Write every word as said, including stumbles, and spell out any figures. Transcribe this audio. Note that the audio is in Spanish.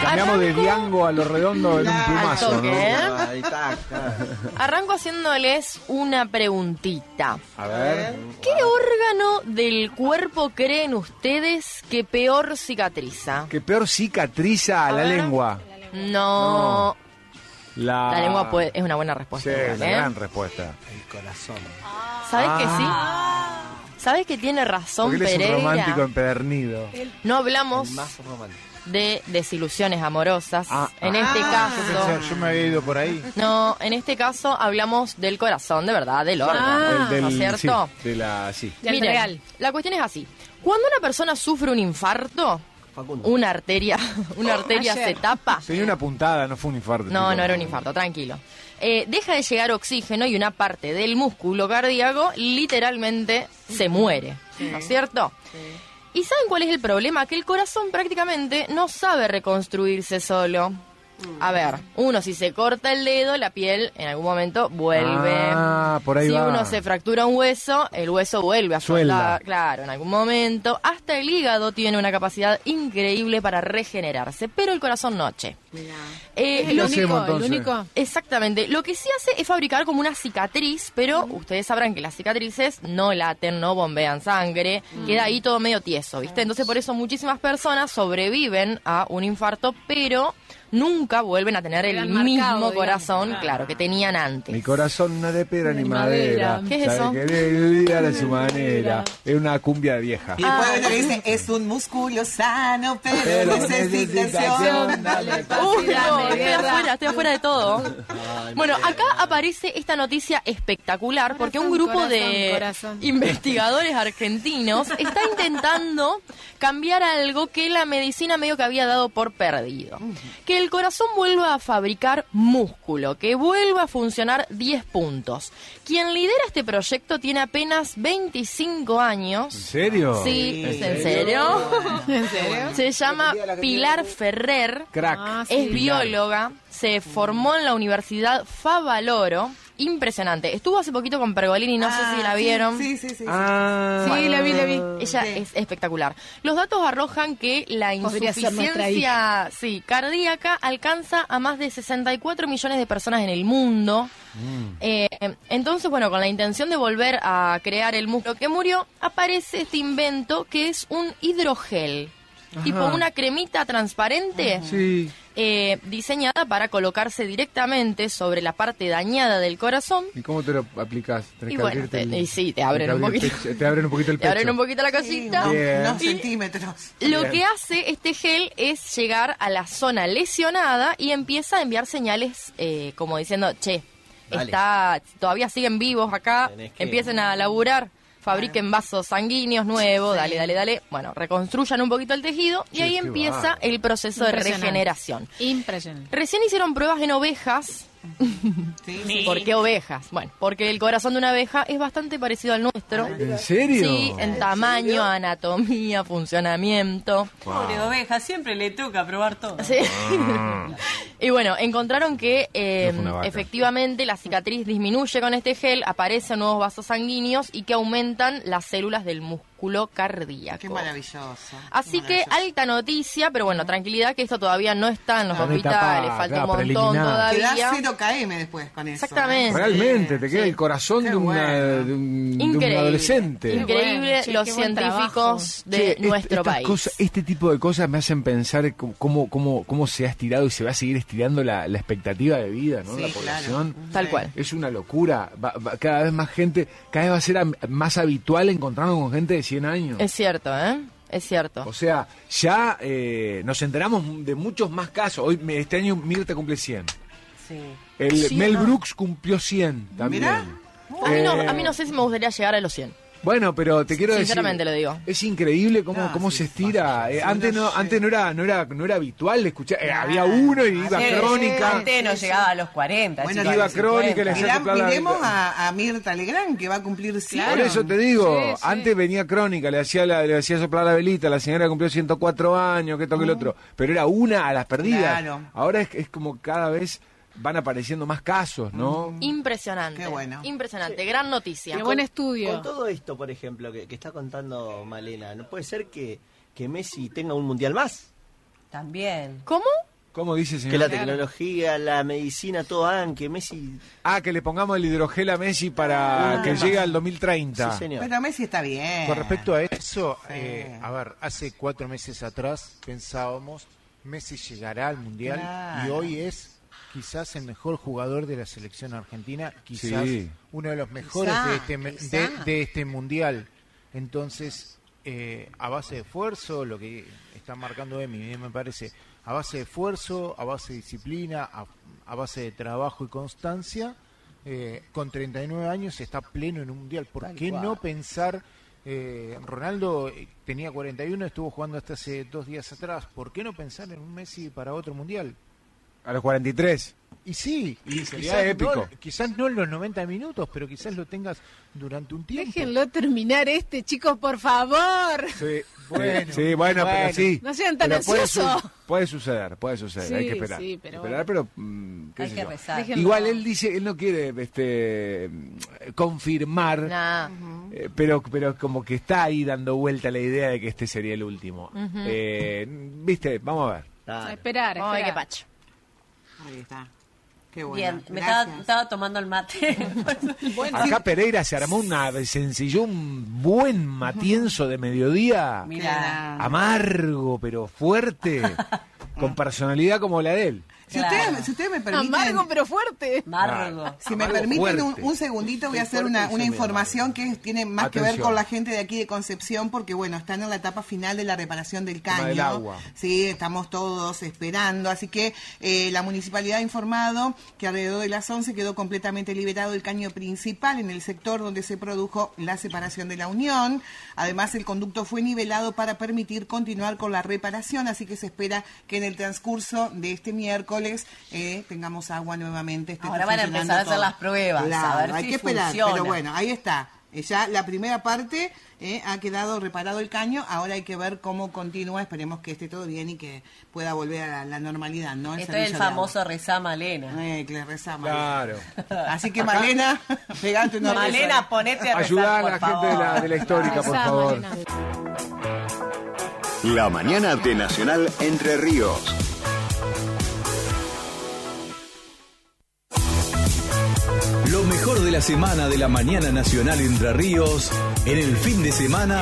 Cambiamos de Diango a lo redondo en un plumazo, toque, ¿no? ¿eh? Ahí está, está. Arranco haciéndoles una preguntita. A ver. ¿Qué órgano del cuerpo creen ustedes que peor cicatriza? Que peor cicatriza a la ver. lengua. No. La, La lengua puede- es una buena respuesta. Sí, es igual, una ¿eh? gran respuesta. El corazón. ¿Sabes Ah. que sí? ¿Sabes que tiene razón Porque él es un Pereira? romántico empedernido. No hablamos El más romántico. de desilusiones amorosas. Ah, en ah, este yo caso... pensé- yo me había ido por ahí. No, en este caso hablamos del corazón, de verdad, del órgano. Ah, El del- ¿no es cierto? Sí, de la, sí. Del Miren, real. la cuestión es así. Cuando una persona sufre un infarto, Facundo. una arteria, una arteria Ayer. se tapa. Tenía una puntada, no fue un infarto. No, tipo. no era un infarto, tranquilo. Eh, deja de llegar oxígeno y una parte del músculo cardíaco literalmente se muere, ¿no es cierto? ¿Y saben cuál es el problema? Que el corazón prácticamente no sabe reconstruirse solo. A ver, uno si se corta el dedo, la piel en algún momento vuelve. Ah, por ahí si va. uno se fractura un hueso, el hueso vuelve a Suelda. soldar. Claro, en algún momento. Hasta el hígado tiene una capacidad increíble para regenerarse, pero el corazón no, che. Eh, El lo- hacemos, único, el entonces? único. Exactamente. Lo que sí hace es fabricar como una cicatriz, pero ustedes sabrán que las cicatrices no laten, no bombean sangre, queda ahí todo medio tieso, ¿viste? Entonces por eso muchísimas personas sobreviven a un infarto, pero nunca vuelven a tener el Quedan marcados, mismo digamos. corazón, Claro. claro, que tenían antes. Mi corazón no es de pedra ni Ni madera. madera. ¿Qué es Sabe eso? querer vivir a su manera. Es una cumbia vieja. Y después hay uno que dice, es un músculo sano, pero, Pero necesita necesitación, acción. dale, Uy, papi, no, dame estoy guerra. afuera, estoy afuera de todo. Bueno, acá aparece esta noticia espectacular porque un Corazón, grupo corazón, de corazón. investigadores argentinos está intentando cambiar algo que la medicina medio que había dado por perdido. Que el corazón vuelva a fabricar músculo, que vuelva a funcionar diez puntos. Quien lidera este proyecto tiene apenas veinticinco ¿En años. serio? Sí, ¿en serio? ¿En serio? Se llama Pilar Ferrer. Crack. Ah, sí. Es bióloga, se formó en la Universidad Favaloro. Impresionante. Estuvo hace poquito con Pergolini, no sé Ah, si la sí, vieron. Sí, sí, sí. Ah. Sí, la vi, la vi. Ella Sí. es espectacular. Los datos arrojan que la Podría ser nuestra insuficiencia sí, cardíaca alcanza a más de sesenta y cuatro millones de personas en el mundo. Eh, entonces, bueno, con la intención de volver a crear el músculo que murió, aparece este invento que es un hidrogel. Tipo una cremita transparente. Sí. eh, diseñada para colocarse directamente sobre la parte dañada del corazón. ¿Y cómo te lo aplicás? Tenés Y que bueno, abrirte te- el- y sí, te abren tenés que un abrir el poquito. pecho- te abren un poquito el Te pecho. abren un poquito la Sí, cosita. no, Bien. unos Y- centímetros. Lo Bien. que hace este gel es llegar a la zona lesionada y empieza a enviar señales eh, como diciendo, che, Dale. está todavía siguen vivos acá, Tenés que- empiecen a laburar, fabriquen vasos sanguíneos nuevos, dale, dale, dale. Bueno, reconstruyan un poquito el tejido y Che, ahí qué empieza bárbaro. el proceso de Impresionante. regeneración. Impresionante. Recién hicieron pruebas en ovejas. Sí, sí. ¿Por qué ovejas? Bueno, porque el corazón de una abeja es bastante parecido al nuestro. ¿En serio? Sí, en tamaño, anatomía, funcionamiento. Pobre oveja, siempre le toca probar todo. Sí. Y bueno, encontraron que eh, No fue una vaca. efectivamente la cicatriz disminuye con este gel, aparecen nuevos vasos sanguíneos y que aumentan las células del músculo cardíaco. Qué maravilloso. Así Qué que maravilloso. alta noticia, pero bueno, tranquilidad que esto todavía no está en los Está en hospitales, etapa, falta claro, un montón preliminar. Te da todavía. cero K M después con eso. Exactamente. Realmente, te queda Sí. el corazón Qué de, una, bueno. de, un, de un Increíble. adolescente. Increíble Qué bueno, che, los qué buen científicos trabajo. de Che, est- nuestro estas país. cosas- este tipo de cosas me hacen pensar cómo, cómo, cómo, cómo se ha estirado y se va a seguir estirando la, la expectativa de vida, ¿no? Sí, la población. claro. Tal Sí. cual. Es una locura. Va- va- cada vez más gente, cada vez va a ser am- más habitual encontrarnos con gente de cien años. Es cierto, ¿eh? Es cierto. O sea, ya eh, nos enteramos de muchos más casos. Hoy me- este año Mirta cumple cien. Sí. El Sí, Mel ¿no? Brooks cumplió cien también. Mirá. A mí, no, Eh, a mí no sé si me gustaría llegar a los cien. Bueno, pero te quiero Sinceramente decir, lo digo. es increíble cómo, No, cómo sí, se estira. fácil. Eh, Sí, antes no no, sé. antes no era, no era, no era habitual escuchar. eh, Claro. había uno y iba Sí, Crónica. Antes no sí, sí. llegaba a los cuarenta. Bueno, chico, a iba los Crónica y cincuenta. le Mirá, hacía soplar la- miremos a, a Mirta Legrand, que va a cumplir cien. Por eso te digo, Sí, sí. antes venía Crónica, le hacía la, le hacía soplar la velita, la señora cumplió ciento cuatro años, que toque el otro, pero era una a las perdidas. Claro. Ahora es, es como cada vez van apareciendo más casos, ¿no? Impresionante. Qué bueno. Impresionante. Gran noticia. Qué buen Con estudio. todo esto, por ejemplo, que, que está contando Malena, ¿no puede ser que, que Messi tenga un mundial más? También. ¿Cómo? ¿Cómo dice, Que señor? la tecnología, la medicina, todo hagan que Messi... Ah, que le pongamos el hidrogel a Messi para Ah, que llegue al dos mil treinta. Sí, señor. Pero Messi está bien. Con respecto a eso, Sí. eh, a ver, hace cuatro meses atrás pensábamos Messi llegará al Mundial Claro. y hoy es quizás el mejor jugador de la selección argentina, quizás Sí. uno de los mejores Quizá, de, este, me- quizá. de, de este Mundial. Entonces, eh, a base de esfuerzo, lo que está marcando Emi, me parece, a base de esfuerzo, a base de disciplina, a, a base de trabajo y constancia, eh, con treinta y nueve años está pleno en un Mundial. ¿Por Tal qué cual. no pensar... Eh, Ronaldo eh, tenía cuarenta y uno, estuvo jugando hasta hace dos días atrás. ¿Por qué no pensar en un Messi para otro mundial? A los cuarenta y tres. Y sí, Y sería quizás épico. No, quizás no en los noventa minutos, pero quizás lo tengas durante un tiempo. Déjenlo terminar este, chicos, por favor. Sí, Bueno, sí, bueno, bueno. pero sí. No sean tan Pero puede, ansiosos. su- puede suceder, puede suceder, Sí, hay que esperar. sí, pero Esperar, pero mm, qué Hay sé que yo. rezar. Déjenlo. Igual él dice, él no quiere este confirmar, Nah. eh, pero pero como que está ahí dando vuelta la idea de que este sería el último. Eh, Viste, vamos a ver. A Claro. esperar, Vamos a ver qué esperar. pacho. Ahí está. Qué bueno. Bien, me estaba, Gracias. estaba tomando el mate. Bueno, Acá Pereira se armó una, se ensilló un buen matienzo de mediodía, Mira, amargo pero fuerte, con personalidad como la de él. Si, Claro. ustedes, si ustedes me permiten... amargo pero fuerte. Margo. Si me Amargo permiten un, fuerte. un segundito, voy a Sí, hacer fuerte una, y una semi información que tiene más que ver Atención. con la gente de aquí de Concepción, porque bueno, están en la etapa final de la reparación del Tema caño. del agua. Sí, estamos todos esperando. Así que eh, la municipalidad ha informado que alrededor de las once quedó completamente liberado el caño principal en el sector donde se produjo la separación de la unión. Además, el conducto fue nivelado para permitir continuar con la reparación, así que se espera que en el transcurso de este miércoles eh, tengamos agua nuevamente. esté Ahora van a funcionando empezar a hacer todo. las pruebas, Claro, a ver hay si que esperar, funciona. pero bueno, ahí está. Eh, Ya la primera parte eh, ha quedado reparado el caño, ahora hay que ver cómo continúa, esperemos que esté todo bien y que pueda volver a la, la normalidad, ¿no? Esto es el servicio de famoso rezá Malena. agua. Eh, que le reza Malena. Claro. Así que Malena, pegate una Malena, ponete a rezar, Ayudar a por la favor. gente de la, de la histórica, por Rezá, favor. Malena. La mañana de Nacional Entre Ríos. Lo mejor de la semana de la mañana nacional Entre Ríos en el fin de semana